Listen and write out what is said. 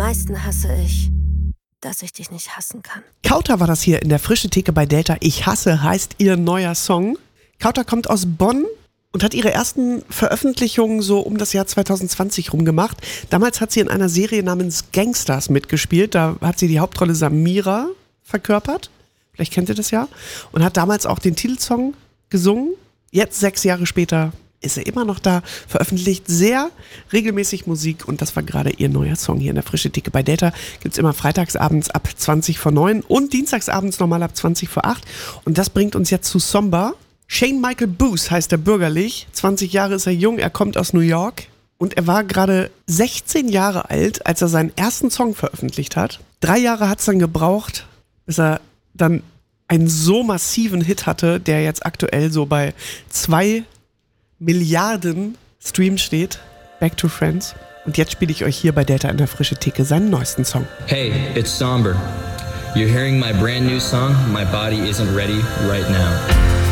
meisten hasse ich, dass ich dich nicht hassen kann. Kauter war das hier in der Frische Theke bei Delta. Ich hasse heißt ihr neuer Song. Kauter kommt aus Bonn und hat ihre ersten Veröffentlichungen so um das Jahr 2020 rum gemacht. Damals hat sie in einer Serie namens Gangsters mitgespielt. Da hat sie die Hauptrolle Samira verkörpert. Vielleicht kennt ihr das ja. Und hat damals auch den Titelsong gesungen. Jetzt 6 Jahre später ist sie immer noch da, veröffentlicht sehr regelmäßig Musik und das war gerade ihr neuer Song hier in der Frische Theke bei Delta. Gibt's immer freitagsabends ab 20 vor 9 und dienstagsabends nochmal ab 20 vor 8 und das bringt uns jetzt zu Somber. Shane Michael Booth heißt er bürgerlich, 20 Jahre ist er jung, er kommt aus New York und er war gerade 16 Jahre alt, als er seinen ersten Song veröffentlicht hat. 3 Jahre hat's dann gebraucht, bis er dann einen so massiven Hit hatte, der jetzt aktuell so bei 2 Milliarden Streams steht. Back to Friends. Und jetzt spiele ich euch hier bei Delta in der Frische Theke seinen neuesten Song. Hey, it's Somber. You're hearing my brand new song, My Body Isn't Ready Right Now.